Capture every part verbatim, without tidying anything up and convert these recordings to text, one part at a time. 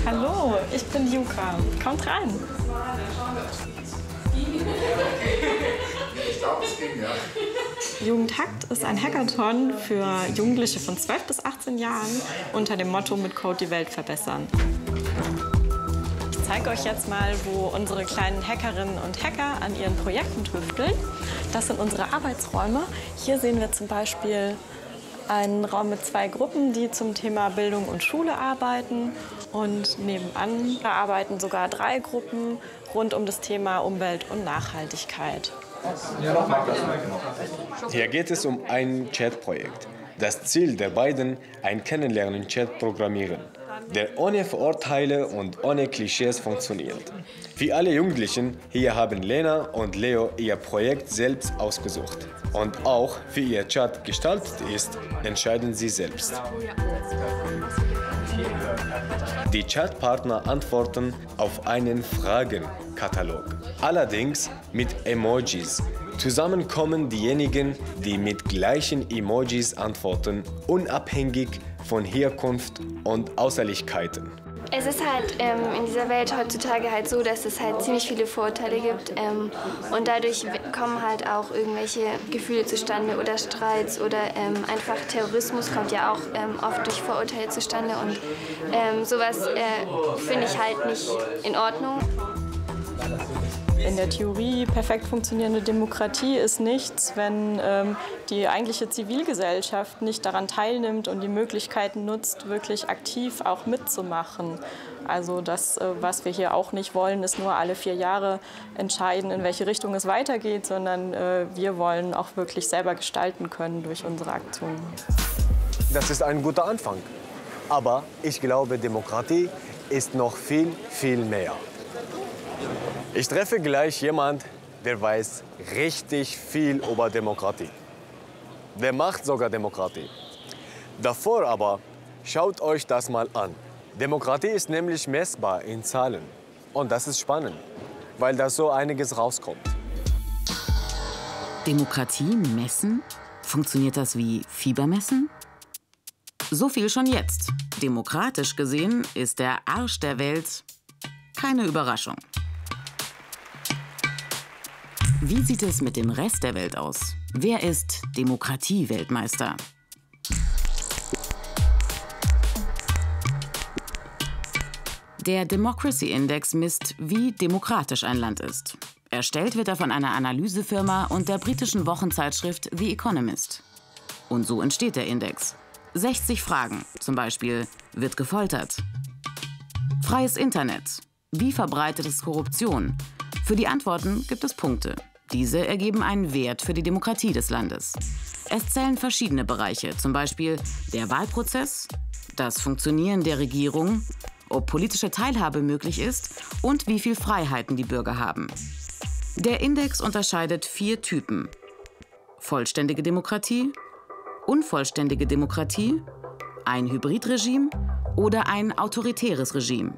Hallo, ich bin Juka. Kommt rein. Ich glaube, es ging, ja. Jugendhackt ist ein Hackathon für Jugendliche von zwölf bis achtzehn Jahren unter dem Motto mit Code die Welt verbessern. Ich zeige euch jetzt mal, wo unsere kleinen Hackerinnen und Hacker an ihren Projekten tüfteln. Das sind unsere Arbeitsräume. Hier sehen wir zum Beispiel einen Raum mit zwei Gruppen, die zum Thema Bildung und Schule arbeiten. Und nebenan arbeiten sogar drei Gruppen rund um das Thema Umwelt und Nachhaltigkeit. Hier geht es um ein Chat-Projekt. Das Ziel der beiden, ein Kennenlernen-Chat programmieren, der ohne Vorurteile und ohne Klischees funktioniert. Wie alle Jugendlichen hier haben Lena und Leo ihr Projekt selbst ausgesucht. Und auch wie ihr Chat gestaltet ist, entscheiden sie selbst. Die Chatpartner antworten auf einen Fragenkatalog, allerdings mit Emojis. Zusammen kommen diejenigen, die mit gleichen Emojis antworten, unabhängig von Herkunft und Äußerlichkeiten. Es ist halt ähm, in dieser Welt heutzutage halt so, dass es halt ziemlich viele Vorurteile gibt ähm, und dadurch kommen halt auch irgendwelche Gefühle zustande oder Streits oder ähm, einfach Terrorismus kommt ja auch ähm, oft durch Vorurteile zustande und ähm, sowas äh, finde ich halt nicht in Ordnung. In der Theorie perfekt funktionierende Demokratie ist nichts, wenn ähm, die eigentliche Zivilgesellschaft nicht daran teilnimmt und die Möglichkeiten nutzt, wirklich aktiv auch mitzumachen. Also das, äh, was wir hier auch nicht wollen, ist nur alle vier Jahre entscheiden, in welche Richtung es weitergeht, sondern äh, wir wollen auch wirklich selber gestalten können durch unsere Aktionen. Das ist ein guter Anfang. Aber ich glaube, Demokratie ist noch viel, viel mehr. Ich treffe gleich jemanden, der weiß richtig viel über Demokratie. Der macht sogar Demokratie. Davor aber, schaut euch das mal an. Demokratie ist nämlich messbar in Zahlen. Und das ist spannend, weil da so einiges rauskommt. Demokratie messen? Funktioniert das wie Fiebermessen? So viel schon jetzt. Demokratisch gesehen ist der Arsch der Welt keine Überraschung. Wie sieht es mit dem Rest der Welt aus? Wer ist Demokratie-Weltmeister? Der Democracy Index misst, wie demokratisch ein Land ist. Erstellt wird er von einer Analysefirma und der britischen Wochenzeitschrift The Economist. Und so entsteht der Index. sechzig Fragen, zum Beispiel, wird gefoltert? Freies Internet. Wie verbreitet ist Korruption? Für die Antworten gibt es Punkte. Diese ergeben einen Wert für die Demokratie des Landes. Es zählen verschiedene Bereiche, zum Beispiel der Wahlprozess, das Funktionieren der Regierung, ob politische Teilhabe möglich ist und wie viel Freiheiten die Bürger haben. Der Index unterscheidet vier Typen: vollständige Demokratie, unvollständige Demokratie, ein Hybridregime oder ein autoritäres Regime.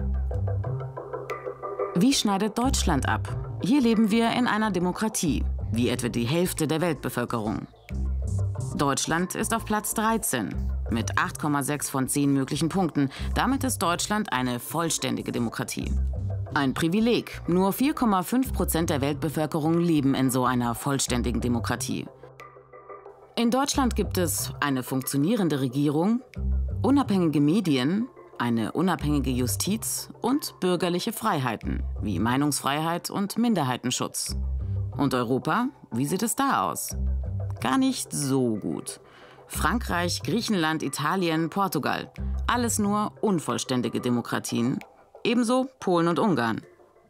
Wie schneidet Deutschland ab? Hier leben wir in einer Demokratie, wie etwa die Hälfte der Weltbevölkerung. Deutschland ist auf Platz dreizehn mit acht Komma sechs von zehn möglichen Punkten. Damit ist Deutschland eine vollständige Demokratie. Ein Privileg. Nur vier Komma fünf Prozent der Weltbevölkerung leben in so einer vollständigen Demokratie. In Deutschland gibt es eine funktionierende Regierung, unabhängige Medien, eine unabhängige Justiz und bürgerliche Freiheiten, wie Meinungsfreiheit und Minderheitenschutz. Und Europa, wie sieht es da aus? Gar nicht so gut. Frankreich, Griechenland, Italien, Portugal. Alles nur unvollständige Demokratien. Ebenso Polen und Ungarn.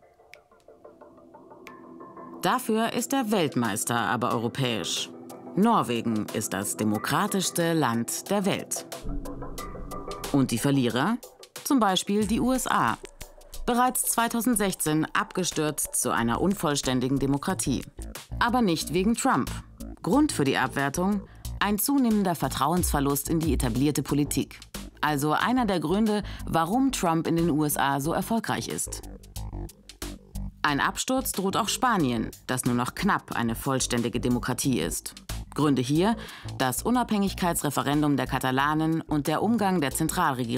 Dafür ist der Weltmeister aber europäisch. Norwegen ist das demokratischste Land der Welt. Und die Verlierer? Zum Beispiel die U S A. Bereits zweitausendsechzehn abgestürzt zu einer unvollständigen Demokratie. Aber nicht wegen Trump. Grund für die Abwertung? Ein zunehmender Vertrauensverlust in die etablierte Politik. Also einer der Gründe, warum Trump in den U S A so erfolgreich ist. Ein Absturz droht auch Spanien, das nur noch knapp eine vollständige Demokratie ist. Gründe hier: das Unabhängigkeitsreferendum der Katalanen und der Umgang der Zentralregierung